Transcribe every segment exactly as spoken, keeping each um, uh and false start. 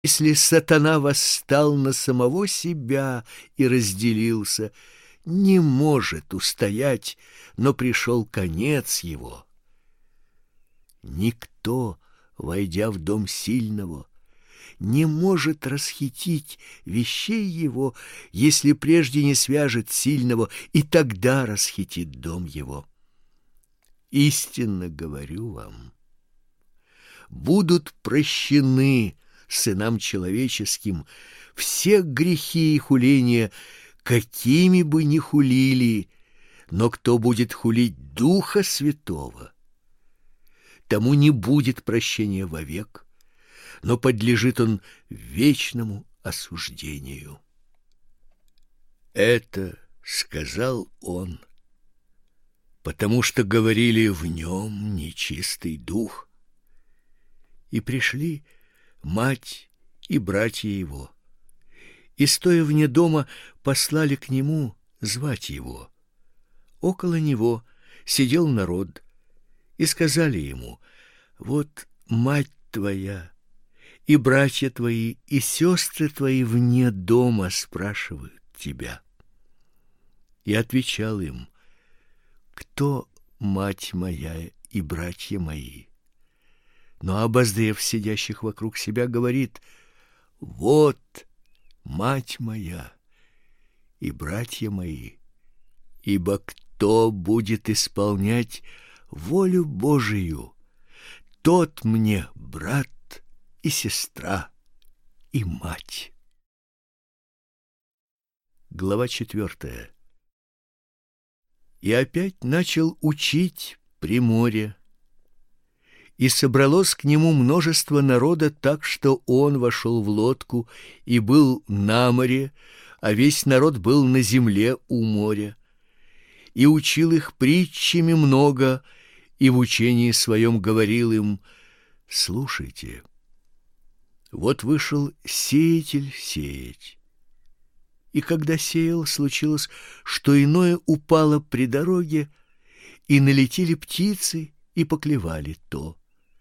Если сатана восстал на самого себя и разделился, не может устоять, но пришел конец его. Никто, войдя в дом сильного, не может расхитить вещей его, если прежде не свяжет сильного, и тогда расхитит дом его. Истинно говорю вам, будут прощены сынам человеческим все грехи и хуления, какими бы ни хулили, но кто будет хулить Духа Святого, тому не будет прощения вовек, но подлежит он вечному осуждению. Это сказал он, потому что говорили в нем нечистый дух. И пришли мать и братья его, и, стоя вне дома, послали к нему звать его. Около него сидел народ, и сказали ему: вот мать твоя, и братья твои, и сестры твои вне дома спрашивают тебя. И отвечал им: кто мать моя и братья мои? Но, обозрев сидящих вокруг себя, говорит: вот мать моя и братья мои, ибо кто будет исполнять волю Божию, тот мне брат и сестра и мать. Глава четвертая. И опять начал учить при море. И собралось к нему множество народа, так что он вошел в лодку и был на море, а весь народ был на земле у моря. И учил их притчами много, и в учении своем говорил им: слушайте, вот вышел сеятель сеять. И когда сеял, случилось, что иное упало при дороге, и налетели птицы и поклевали то.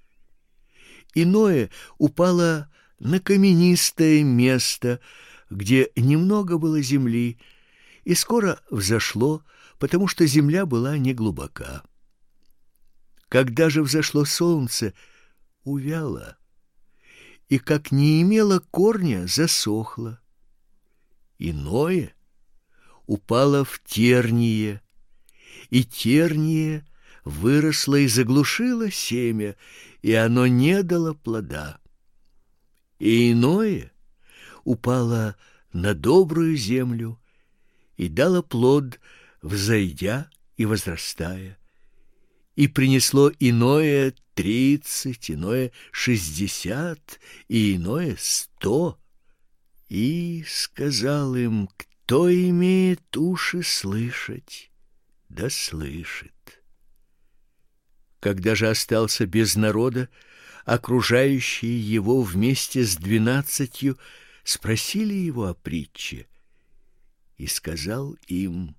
Иное упало на каменистое место, где немного было земли, и скоро взошло, потому что земля была неглубока. Когда же взошло солнце, увяло, и как не имело корня, засохло. Иное упало в терние, и терние выросло и заглушило семя, и оно не дало плода. И иное упало на добрую землю и дало плод, взойдя и возрастая, и принесло иное тридцать, иное шестьдесят, и иное сто. И сказал им: кто имеет уши слышать, да слышит. Когда же остался без народа, окружающие его вместе с двенадцатью спросили его о притче, и сказал им: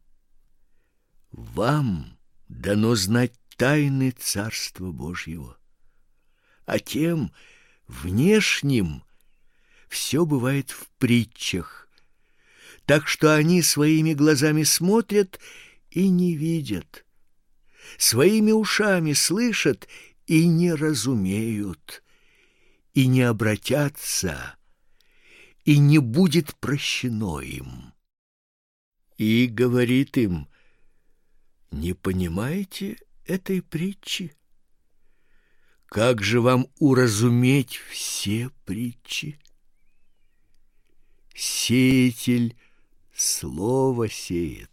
вам дано знать тайны Царства Божьего, а тем внешним все бывает в притчах, так что они своими глазами смотрят и не видят, своими ушами слышат и не разумеют, и не обратятся, и не будет прощено им. И говорит им: не понимаете этой притчи? Как же вам уразуметь все притчи? Сеятель слово сеет.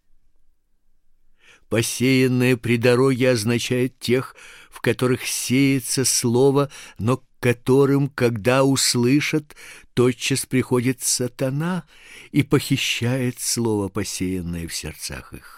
Посеянное при дороге означает тех, в которых сеется слово, но к которым, когда услышат, тотчас приходит сатана и похищает слово, посеянное в сердцах их.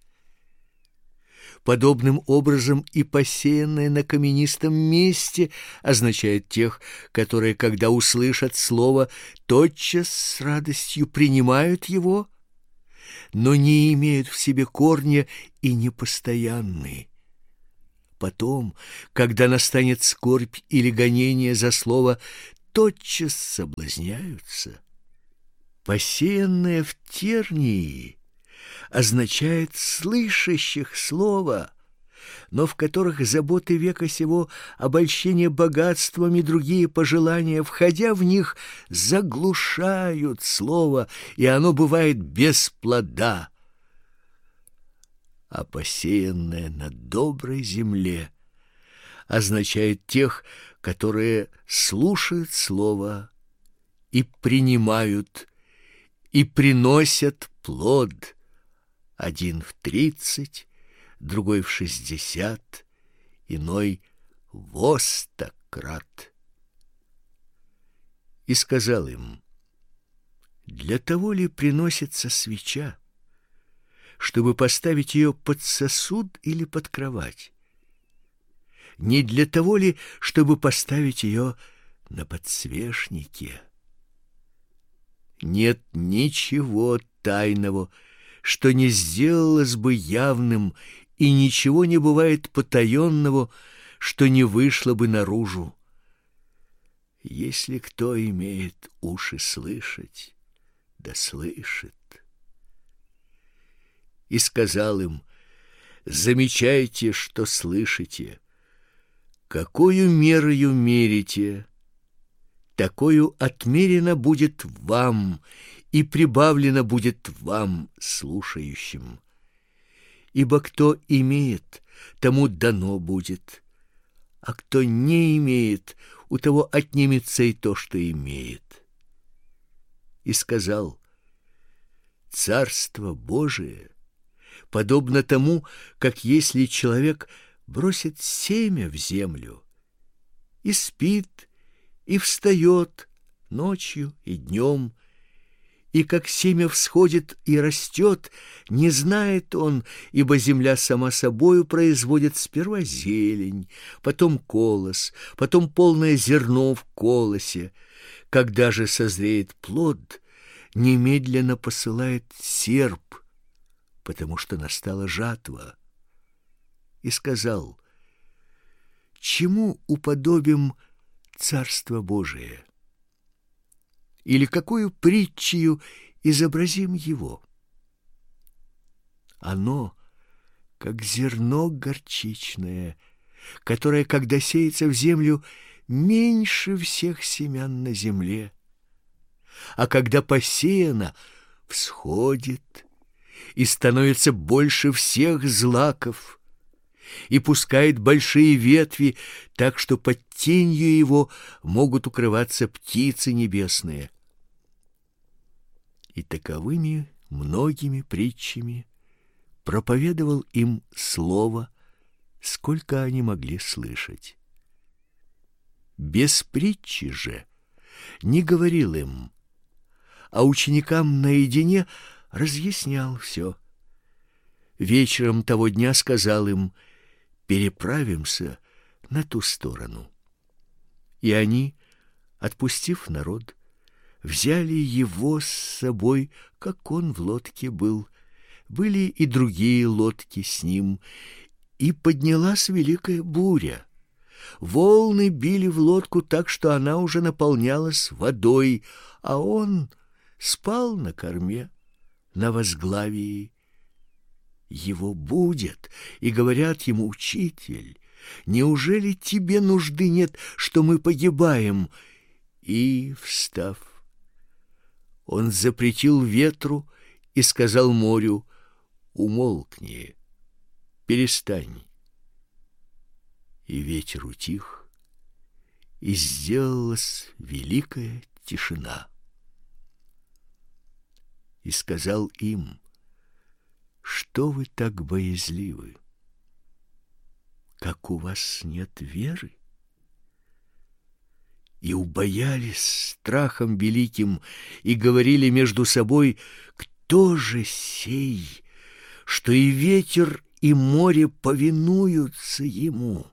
Подобным образом и посеянное на каменистом месте означает тех, которые, когда услышат слово, тотчас с радостью принимают его, но не имеют в себе корня и непостоянны. Потом, когда настанет скорбь или гонение за слово, тотчас соблазняются. Посеянное в тернии означает слышащих слово, но в которых заботы века сего, обольщение богатством и другие пожелания, входя в них, заглушают слово, и оно бывает без плода. А посеянное на доброй земле означает тех, которые слушают слово и принимают, и приносят плод, один в тридцать, другой в шестьдесят, иной во сто крат. И сказал им: для того ли приносится свеча, чтобы поставить ее под сосуд или под кровать? Не для того ли, чтобы поставить ее на подсвечнике? Нет ничего тайного, что не сделалось бы явным, и ничего не бывает потаенного, что не вышло бы наружу. Если кто имеет уши слышать, да слышит. И сказал им: замечайте, что слышите. Какою мерою мерите, такою отмерено будет вам, и прибавлено будет вам, слушающим. Ибо кто имеет, тому дано будет, а кто не имеет, у того отнимется и то, что имеет. И сказал: Царство Божие подобно тому, как если человек бросит семя в землю, и спит, и встает ночью и днем, и как семя всходит и растет, не знает он, ибо земля сама собою производит сперва зелень, потом колос, потом полное зерно в колосе. Когда же созреет плод, немедленно посылает серп, потому что настала жатва. И сказал: чему уподобим Царство Божие? Или какую притчею изобразим его? Оно, как зерно горчичное, которое, когда сеется в землю, меньше всех семян на земле, а когда посеяно, всходит и становится больше всех злаков, и пускает большие ветви, так что под тенью его могут укрываться птицы небесные. И таковыми многими притчами проповедовал им слово, сколько они могли слышать. Без притчи же не говорил им, а ученикам наедине разъяснял все. Вечером того дня сказал им: переправимся на ту сторону. И они, отпустив народ, взяли его с собой, как он в лодке был. Были и другие лодки с ним, и поднялась великая буря. Волны били в лодку так, что она уже наполнялась водой, а он спал на корме, на возглавии. Его будят и говорят ему: учитель, неужели тебе нужды нет, что мы погибаем? И, встав, он запретил ветру и сказал морю: умолкни, перестань. И ветер утих, и сделалась великая тишина. И сказал им: что вы так боязливы? Как у вас нет веры? И убоялись страхом великим, и говорили между собой: кто же сей, что и ветер, и море повинуются ему?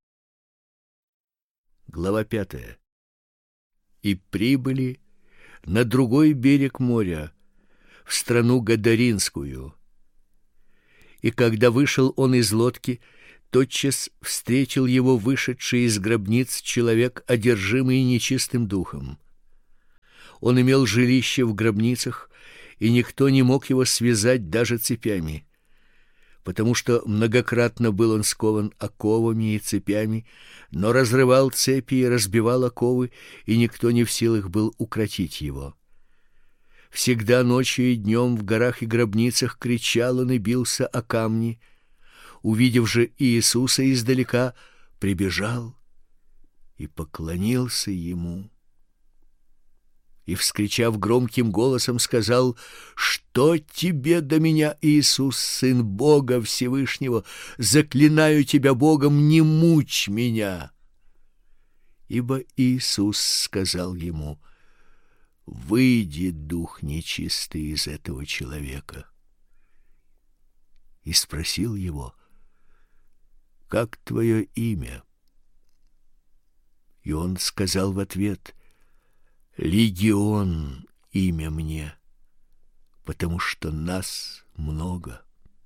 Глава пятая. И прибыли на другой берег моря, в страну Гадаринскую. И когда вышел он из лодки, тотчас встретил его вышедший из гробниц человек, одержимый нечистым духом. Он имел жилище в гробницах, и никто не мог его связать даже цепями, потому что многократно был он скован оковами и цепями, но разрывал цепи и разбивал оковы, и никто не в силах был укротить его. Всегда ночью и днем в горах и гробницах кричал он и бился о камни. Увидев же Иисуса издалека, прибежал и поклонился ему. И, вскричав громким голосом, сказал: «Что тебе до меня, Иисус, Сын Бога Всевышнего? Заклинаю тебя Богом, не мучь меня!» Ибо Иисус сказал ему: «Выйди, дух нечистый, из этого человека». И спросил его: «Как твое имя?» И он сказал в ответ: «Легион имя мне, потому что нас много».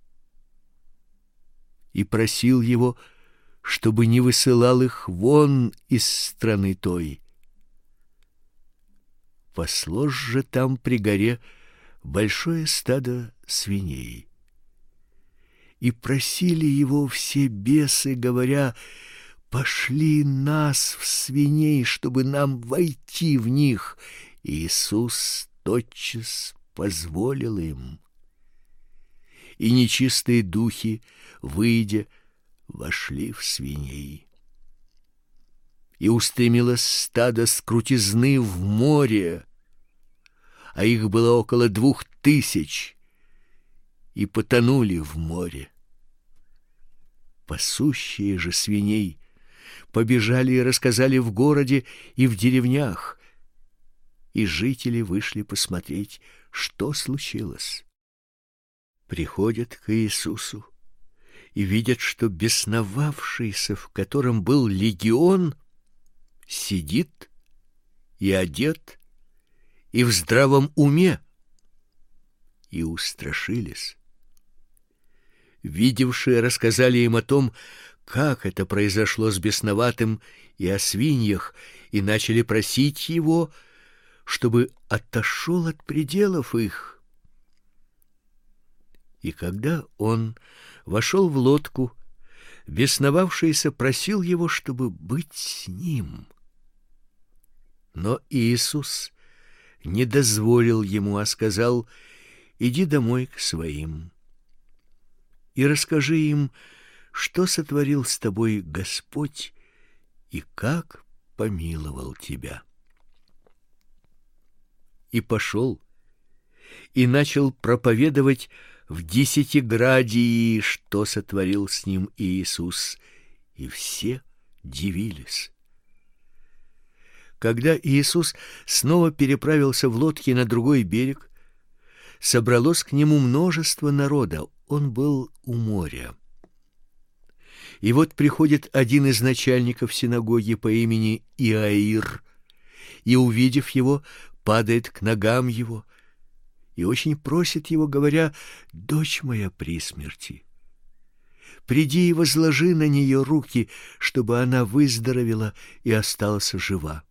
И просил его, чтобы не высылал их вон из страны той. Паслось же там при горе большое стадо свиней. И просили его все бесы, говоря: «Пошли нас в свиней, чтобы нам войти в них». И Иисус тотчас позволил им. И нечистые духи, выйдя, вошли в свиней. И устремилось стадо с крутизны в море, а их было около двух тысяч, и потонули в море. Пасущие же свиней побежали и рассказали в городе и в деревнях, и жители вышли посмотреть, что случилось. Приходят к Иисусу и видят, что бесновавшийся, в котором был легион, сидит и одет, и в здравом уме, и устрашились. Видевшие рассказали им о том, как это произошло с бесноватым, и о свиньях, и начали просить его, чтобы отошел от пределов их. И когда он вошел в лодку, бесновавшийся просил его, чтобы быть с ним. Но Иисус не дозволил ему, а сказал: «Иди домой к своим и расскажи им, что сотворил с тобой Господь и как помиловал тебя». И пошел и начал проповедовать в Десятиградии, что сотворил с ним Иисус, и все дивились. Когда Иисус снова переправился в лодке на другой берег, собралось к нему множество народа. Он был у моря. И вот приходит один из начальников синагоги по имени Иаир, и, увидев его, падает к ногам его и очень просит его, говоря: «Дочь моя при смерти. Приди и возложи на нее руки, чтобы она выздоровела и осталась жива».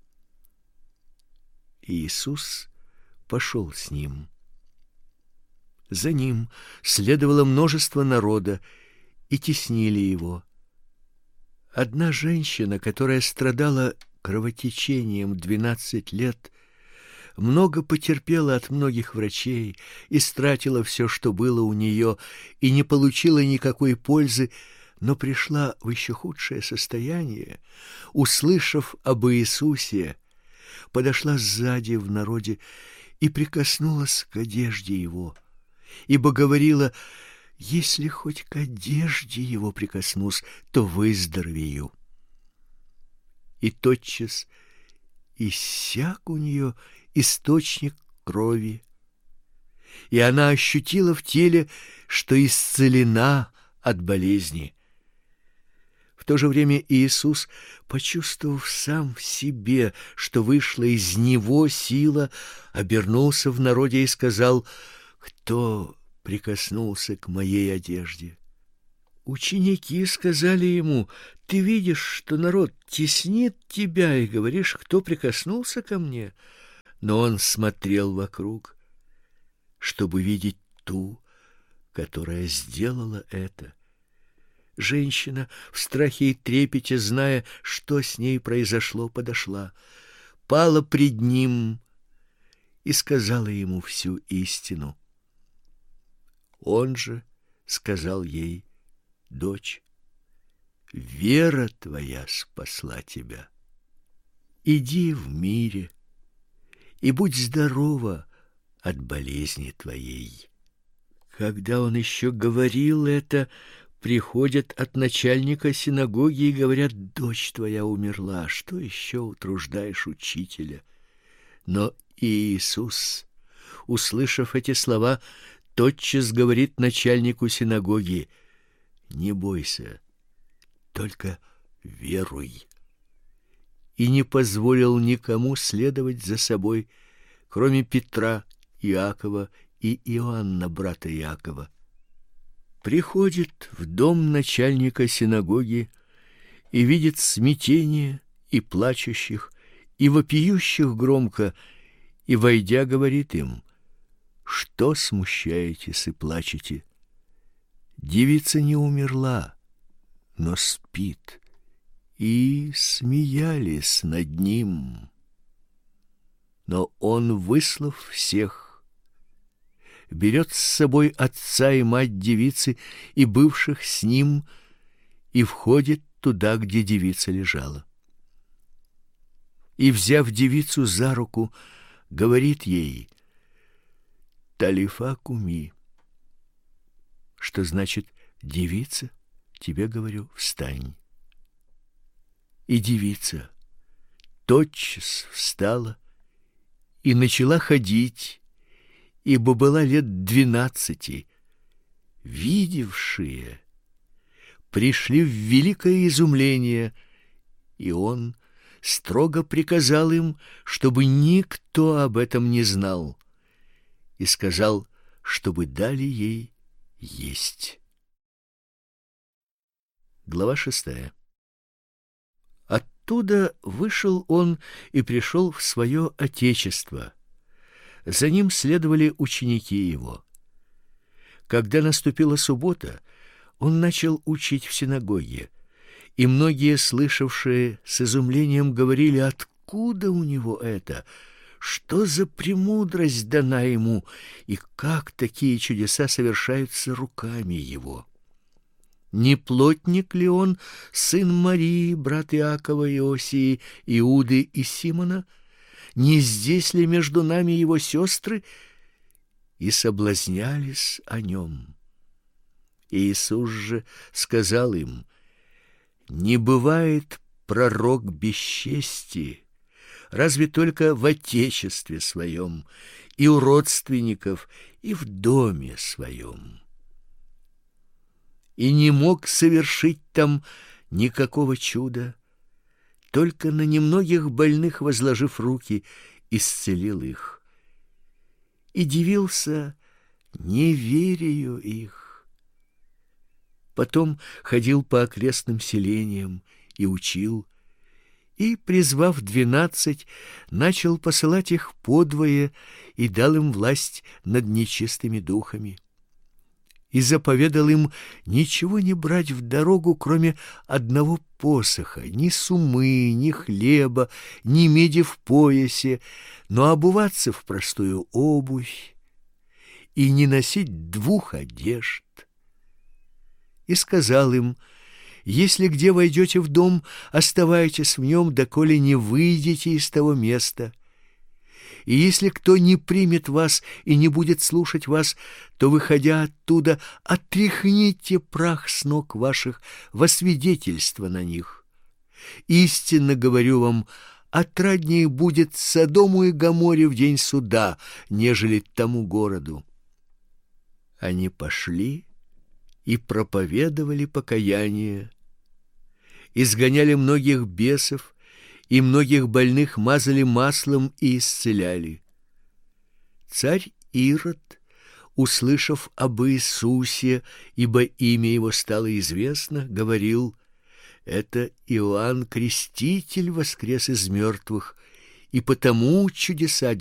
Иисус пошел с ним. За ним следовало множество народа, и теснили его. Одна женщина, которая страдала кровотечением двенадцать лет, много потерпела от многих врачей, истратила все, что было у нее, и не получила никакой пользы, но пришла в еще худшее состояние, услышав об Иисусе, подошла сзади в народе и прикоснулась к одежде его, ибо говорила: «Если хоть к одежде его прикоснусь, то выздоровею». И тотчас иссяк у нее источник крови, и она ощутила в теле, что исцелена от болезни. В то же время Иисус, почувствовав сам в себе, что вышла из него сила, обернулся в народе и сказал: «Кто прикоснулся к моей одежде?» Ученики сказали ему: «Ты видишь, что народ теснит тебя, и говоришь, кто прикоснулся ко мне?» Но он смотрел вокруг, чтобы видеть ту, которая сделала это. Женщина, в страхе и трепете, зная, что с ней произошло, подошла, пала пред ним и сказала ему всю истину. Он же сказал ей: «Дочь, вера твоя спасла тебя. Иди в мире и будь здорова от болезни твоей». Когда он еще говорил это, приходят от начальника синагоги и говорят: «Дочь твоя умерла, что еще утруждаешь учителя?» Но Иисус, услышав эти слова, тотчас говорит начальнику синагоги: «Не бойся, только веруй». И не позволил никому следовать за собой, кроме Петра, Иакова и Иоанна, брата Иакова. Приходит в дом начальника синагоги и видит смятение и плачущих, и вопиющих громко, и, войдя, говорит им: «Что смущаетесь и плачете? Девица не умерла, но спит». И смеялись над ним. Но он, выслав всех, берет с собой отца и мать девицы и бывших с ним и входит туда, где девица лежала. И, взяв девицу за руку, говорит ей: «Талифа куми», что значит: «Девица, тебе говорю, встань». И девица тотчас встала и начала ходить, ибо была лет двенадцати. Видевшие пришли в великое изумление, и он строго приказал им, чтобы никто об этом не знал, и сказал, чтобы дали ей есть. Глава шестая. Оттуда вышел он и пришел в свое отечество. За ним следовали ученики его. Когда наступила суббота, он начал учить в синагоге, и многие, слышавшие, с изумлением говорили: откуда у него это? Что за премудрость дана ему, и как такие чудеса совершаются руками его? Не плотник ли он, сын Марии, брат Иакова, Иосии, Иуды и Симона? Не здесь ли между нами его сестры? И соблазнялись о нем. Иисус же сказал им: не бывает пророк без чести, разве только в отечестве своем, и у родственников, и в доме своем. И не мог совершить там никакого чуда, только на немногих больных, возложив руки, исцелил их. И дивился неверию их. Потом ходил по окрестным селениям и учил, и, призвав двенадцать, начал посылать их подвое и дал им власть над нечистыми духами. И заповедал им ничего не брать в дорогу, кроме одного посоха, ни сумы, ни хлеба, ни меди в поясе, но обуваться в простую обувь и не носить двух одежд. И сказал им: если где войдете в дом, оставайтесь в нем, доколе не выйдете из того места. И если кто не примет вас и не будет слушать вас, то, выходя оттуда, отряхните прах с ног ваших во свидетельство на них. Истинно говорю вам, отраднее будет Содому и Гоморе в день суда, нежели тому городу. Они пошли и проповедовали покаяние, изгоняли многих бесов, и многих больных мазали маслом и исцеляли. Царь Ирод услышав об Иисусе, ибо имя его стало известно, говорил: это Иоанн Креститель воскрес из мертвых, и потому чудеса